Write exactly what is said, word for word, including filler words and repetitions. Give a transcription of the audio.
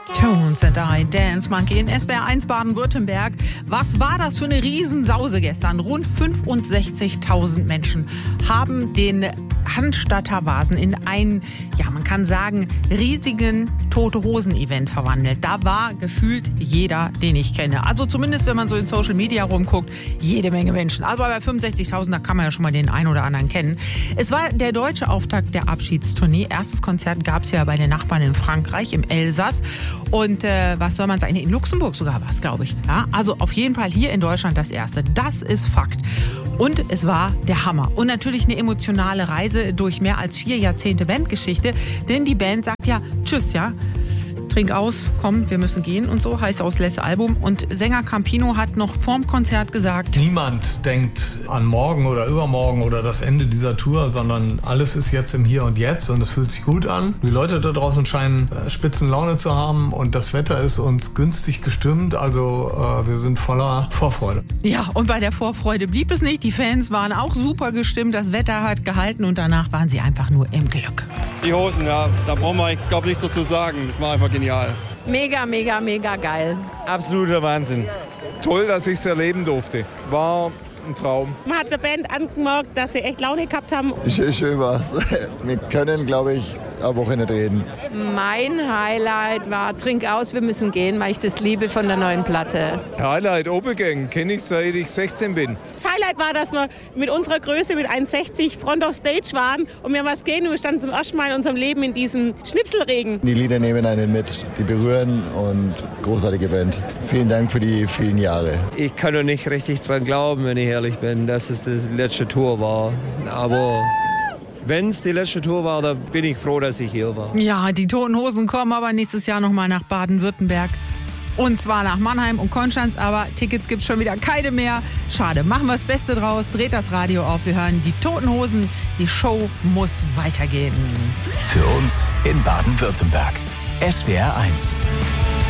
Tones and I, Dance Monkey in S W R eins Baden-Württemberg. Was war das für eine Riesensause gestern? Rund fünfundsechzigtausend Menschen haben den Cannstatter Vasen in einen, ja, man kann sagen, riesigen Tote-Hosen-Event verwandelt. Da war gefühlt jeder, den ich kenne. Also zumindest, wenn man so in Social Media rumguckt, jede Menge Menschen. Also bei fünfundsechzigtausend, da kann man ja schon mal den einen oder anderen kennen. Es war der deutsche Auftakt der Abschiedstournee. Erstes Konzert gab es ja bei den Nachbarn in Frankreich, im Elsass. Und äh, was soll man sagen, in Luxemburg sogar war es, glaube ich. Ja, also auf jeden Fall hier in Deutschland das erste. Das ist Fakt. Und es war der Hammer. Und natürlich eine emotionale Reise durch mehr als vier Jahrzehnte Bandgeschichte. Denn die Band sagt ja, tschüss, ja. Trink aus, komm, wir müssen gehen und so, heißt auch das letzte Album. Und Sänger Campino hat noch vorm Konzert gesagt: Niemand denkt an morgen oder übermorgen oder das Ende dieser Tour, sondern alles ist jetzt im Hier und Jetzt und es fühlt sich gut an. Die Leute da draußen scheinen äh, spitzen Laune zu haben und das Wetter ist uns günstig gestimmt, also äh, wir sind voller Vorfreude. Ja, und bei der Vorfreude blieb es nicht. Die Fans waren auch super gestimmt, das Wetter hat gehalten und danach waren sie einfach nur im Glück. Die Hosen, ja, da brauchen wir, glaube ich, nichts dazu sagen. Das war einfach genial. Mega, mega, mega geil. Absoluter Wahnsinn. Toll, dass ich es erleben durfte. War ein Traum. Man hat der Band angemerkt, dass sie echt Laune gehabt haben. Schön, schön war's. Wir können, glaube ich, eine Woche nicht reden. Mein Highlight war Trink aus, wir müssen gehen, weil ich das liebe von der neuen Platte. Highlight Obergang, kenne ich seit ich sechzehn bin. Das Highlight war, dass wir mit unserer Größe, mit eins sechzig, Front of Stage waren und wir was gehen und wir standen zum ersten Mal in unserem Leben in diesem Schnipselregen. Die Lieder nehmen einen mit, die berühren und großartige Band. Vielen Dank für die vielen Jahre. Ich kann noch nicht richtig dran glauben, wenn ich ehrlich bin, dass es das letzte Tour war. Aber wenn es die letzte Tour war, dann bin ich froh, dass ich hier war. Ja, die Toten Hosen kommen aber nächstes Jahr nochmal nach Baden-Württemberg. Und zwar nach Mannheim und Konstanz, aber Tickets gibt es schon wieder keine mehr. Schade, machen wir das Beste draus, dreht das Radio auf, wir hören die Toten Hosen, die Show muss weitergehen. Für uns in Baden-Württemberg. S W R eins.